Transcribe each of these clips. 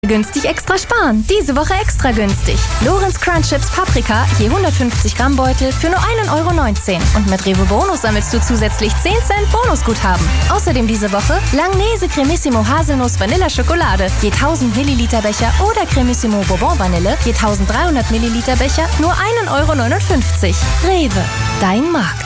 Günstig extra sparen. Diese Woche extra günstig. Lorenz Crunch Chips Paprika, je 150 Gramm Beutel für nur 1,19 €. Und mit Rewe Bonus sammelst du zusätzlich 10 Cent Bonusguthaben. Außerdem diese Woche Langnese Cremissimo Haselnuss Vanilla Schokolade, je 1000 Milliliter Becher oder Cremissimo Bourbon Vanille, je 1300 Milliliter Becher, nur 1,59 €. Rewe, dein Markt.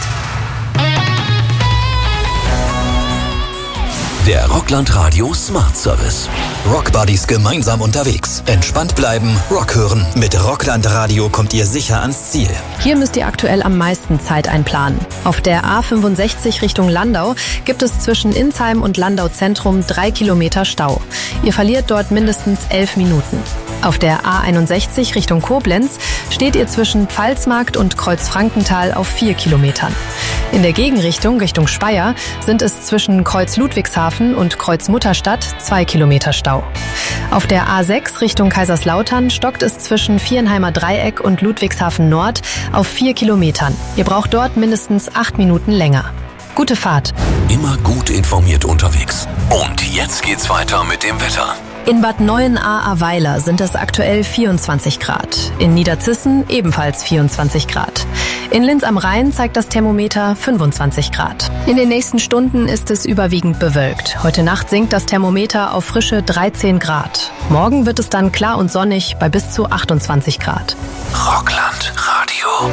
Der Rockland Radio Smart Service. Rockbuddies gemeinsam unterwegs. Entspannt bleiben, Rock hören. Mit Rockland Radio kommt ihr sicher ans Ziel. Hier müsst ihr aktuell am meisten Zeit einplanen. Auf der A65 Richtung Landau gibt es zwischen Insheim und Landau Zentrum 3 Kilometer Stau. Ihr verliert dort mindestens 11 Minuten. Auf der A61 Richtung Koblenz steht ihr zwischen Pfalzmarkt und Kreuz-Frankenthal auf 4 Kilometern. In der Gegenrichtung, Richtung Speyer, sind es zwischen Kreuz Ludwigshafen und Kreuz Mutterstadt 2 Kilometer Stau. Auf der A6 Richtung Kaiserslautern stockt es zwischen Vierenheimer Dreieck und Ludwigshafen Nord auf 4 Kilometern. Ihr braucht dort mindestens 8 Minuten länger. Gute Fahrt. Immer gut informiert unterwegs. Und jetzt geht's weiter mit dem Wetter. In Bad Neuenahr-Ahrweiler sind es aktuell 24 Grad. In Niederzissen ebenfalls 24 Grad. In Linz am Rhein zeigt das Thermometer 25 Grad. In den nächsten Stunden ist es überwiegend bewölkt. Heute Nacht sinkt das Thermometer auf frische 13 Grad. Morgen wird es dann klar und sonnig bei bis zu 28 Grad. Rockland